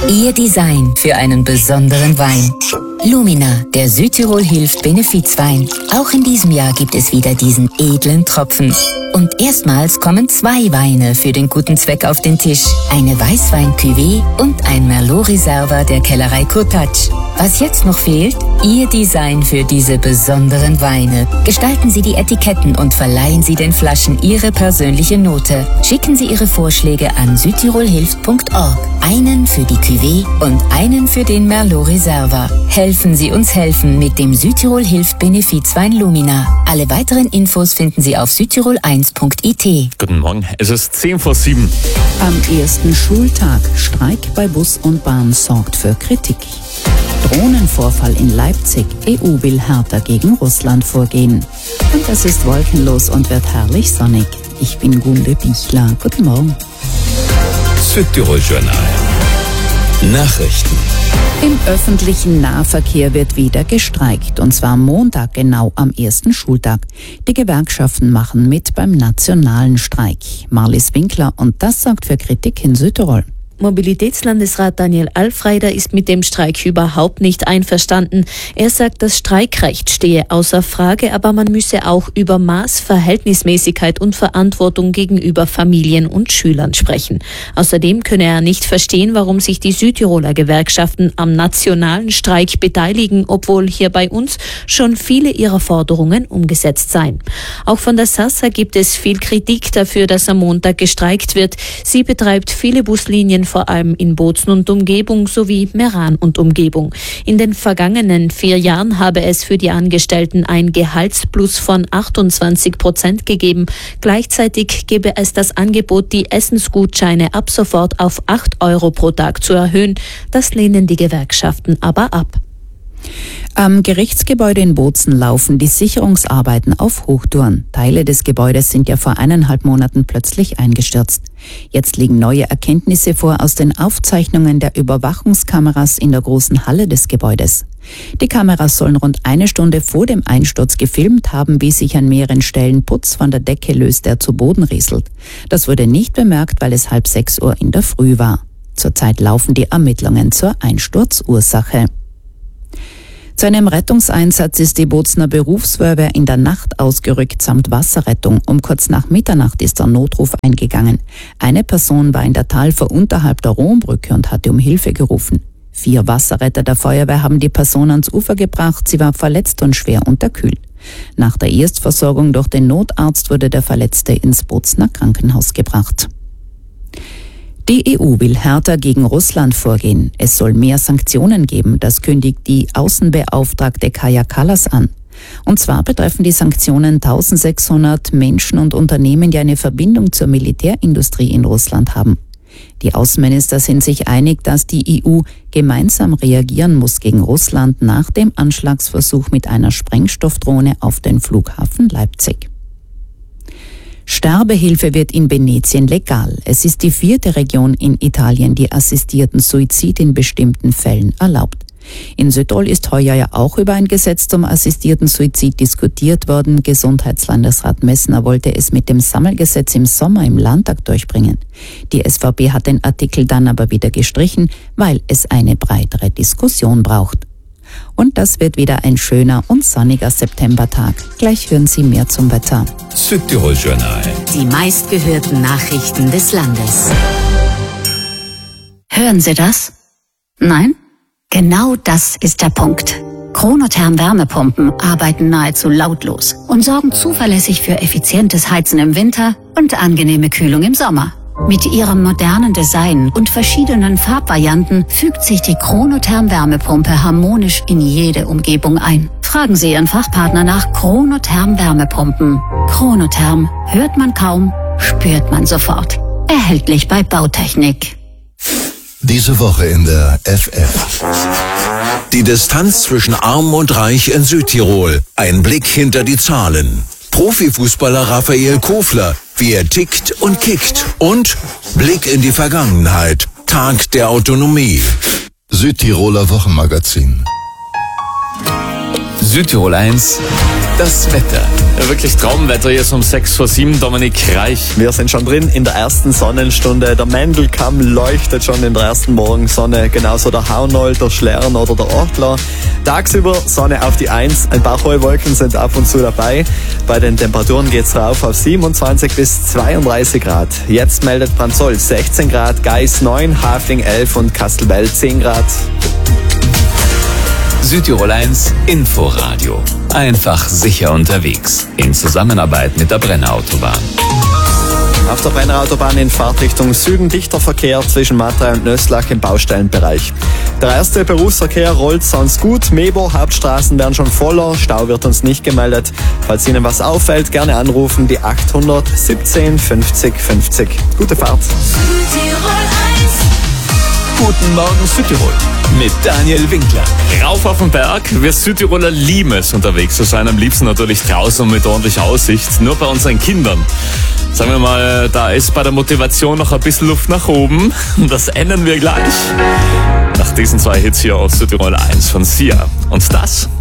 Ihr Design für einen besonderen Wein. Lumina, der Südtirol hilft Benefizwein. Auch in diesem Jahr gibt es wieder diesen edlen Tropfen. Und erstmals kommen 2 Weine für den guten Zweck auf den Tisch. Eine Weißwein-Cuvée und ein Merlot-Reserva der Kellerei Kurtatsch. Was jetzt noch fehlt? Ihr Design für diese besonderen Weine. Gestalten Sie die Etiketten und verleihen Sie den Flaschen Ihre persönliche Note. Schicken Sie Ihre Vorschläge an südtirolhilft.org. Einen für die Cuvée und einen für den Merlot Reserva. Helfen Sie uns helfen mit dem Südtirol Hilft Benefizwein Lumina. Alle weiteren Infos finden Sie auf südtirol1.it. Guten Morgen, es ist 7:10. Am ersten Schultag Streik bei Bus und Bahn sorgt für Kritik. Drohnenvorfall in Leipzig. EU will härter gegen Russland vorgehen. Und es ist wolkenlos und wird herrlich sonnig. Ich bin Gunde Bichler. Guten Morgen. Südtirol Journal. Nachrichten. Im öffentlichen Nahverkehr wird wieder gestreikt, und zwar Montag, genau am ersten Schultag. Die Gewerkschaften machen mit beim nationalen Streik. Marlies Winkler, und das sorgt für Kritik in Südtirol. Mobilitätslandesrat Daniel Alfreider ist mit dem Streik überhaupt nicht einverstanden. Er sagt, das Streikrecht stehe außer Frage, aber man müsse auch über Maß, Verhältnismäßigkeit und Verantwortung gegenüber Familien und Schülern sprechen. Außerdem könne er nicht verstehen, warum sich die Südtiroler Gewerkschaften am nationalen Streik beteiligen, obwohl hier bei uns schon viele ihrer Forderungen umgesetzt seien. Auch von der SASSA gibt es viel Kritik dafür, dass am Montag gestreikt wird. Sie betreibt viele Buslinien, vor allem in Bozen und Umgebung sowie Meran und Umgebung. In den vergangenen 4 Jahren habe es für die Angestellten ein Gehaltsplus von 28% gegeben. Gleichzeitig gebe es das Angebot, die Essensgutscheine ab sofort auf 8 Euro pro Tag zu erhöhen. Das lehnen die Gewerkschaften aber ab. Am Gerichtsgebäude in Bozen laufen die Sicherungsarbeiten auf Hochtouren. Teile des Gebäudes sind ja vor 1,5 Monaten plötzlich eingestürzt. Jetzt liegen neue Erkenntnisse vor aus den Aufzeichnungen der Überwachungskameras in der großen Halle des Gebäudes. Die Kameras sollen rund 1 Stunde vor dem Einsturz gefilmt haben, wie sich an mehreren Stellen Putz von der Decke löst, der zu Boden rieselt. Das wurde nicht bemerkt, weil es 5:30 Uhr in der Früh war. Zurzeit laufen die Ermittlungen zur Einsturzursache. Zu einem Rettungseinsatz ist die Bozener Berufsfeuerwehr in der Nacht ausgerückt samt Wasserrettung. Um kurz nach Mitternacht ist der Notruf eingegangen. Eine Person war in der Talfer unterhalb der Rombrücke und hatte um Hilfe gerufen. 4 Wasserretter der Feuerwehr haben die Person ans Ufer gebracht. Sie war verletzt und schwer unterkühlt. Nach der Erstversorgung durch den Notarzt wurde der Verletzte ins Bozener Krankenhaus gebracht. Die EU will härter gegen Russland vorgehen. Es soll mehr Sanktionen geben, das kündigt die Außenbeauftragte Kaja Kallas an. Und zwar betreffen die Sanktionen 1600 Menschen und Unternehmen, die eine Verbindung zur Militärindustrie in Russland haben. Die Außenminister sind sich einig, dass die EU gemeinsam reagieren muss gegen Russland nach dem Anschlagsversuch mit einer Sprengstoffdrohne auf den Flughafen Leipzig. Sterbehilfe wird in Venetien legal. Es ist die 4. Region in Italien, die assistierten Suizid in bestimmten Fällen erlaubt. In Südtirol ist heuer ja auch über ein Gesetz zum assistierten Suizid diskutiert worden. Gesundheitslandesrat Messner wollte es mit dem Sammelgesetz im Sommer im Landtag durchbringen. Die SVP hat den Artikel dann aber wieder gestrichen, weil es eine breitere Diskussion braucht. Und das wird wieder ein schöner und sonniger Septembertag. Gleich hören Sie mehr zum Wetter. Südtirol Journal. Die meistgehörten Nachrichten des Landes. Hören Sie das? Nein? Genau das ist der Punkt. Chronotherm Wärmepumpen arbeiten nahezu lautlos und sorgen zuverlässig für effizientes Heizen im Winter und angenehme Kühlung im Sommer. Mit ihrem modernen Design und verschiedenen Farbvarianten fügt sich die Chronotherm Wärmepumpe harmonisch in jede Umgebung ein. Fragen Sie Ihren Fachpartner nach Chronotherm Wärmepumpen. Chronotherm hört man kaum, spürt man sofort. Erhältlich bei Bautechnik. Diese Woche in der FF. Die Distanz zwischen Arm und Reich in Südtirol. Ein Blick hinter die Zahlen. Profifußballer Raphael Kofler, wie er tickt und kickt. Und Blick in die Vergangenheit. Tag der Autonomie. Südtiroler Wochenmagazin. Südtirol 1 Das Wetter. Ja, wirklich Traumwetter jetzt um 6:07, Dominik Reich. Wir sind schon drin in der ersten Sonnenstunde. Der Mendelkamm leuchtet schon in der ersten Morgensonne. Genauso der Haunold, der Schlern oder der Ortler. Tagsüber Sonne auf die 1. Ein paar hohe Wolken sind ab und zu dabei. Bei den Temperaturen geht's rauf auf 27 bis 32 Grad. Jetzt meldet Branzoll 16 Grad, Geis 9, Hafling 11 und Kastelbell 10 Grad. Südtirol 1 Inforadio. Einfach sicher unterwegs. In Zusammenarbeit mit der Brenner Autobahn. Auf der Brenner Autobahn in Fahrtrichtung Süden dichter Verkehr zwischen Matrei und Nöslach im Baustellenbereich. Der erste Berufsverkehr rollt sonst gut. Mebo, Hauptstraßen werden schon voller. Stau wird uns nicht gemeldet. Falls Ihnen was auffällt, gerne anrufen. Die 800 17 50 50. Gute Fahrt. Guten Morgen Südtirol mit Daniel Winkler. Rauf auf den Berg. Wir Südtiroler lieben es, unterwegs zu sein. Am liebsten natürlich draußen und mit ordentlicher Aussicht. Nur bei unseren Kindern. Sagen wir mal, da ist bei der Motivation noch ein bisschen Luft nach oben. Das ändern wir gleich. Nach diesen 2 Hits hier auf Südtirol 1 von Sia. Und das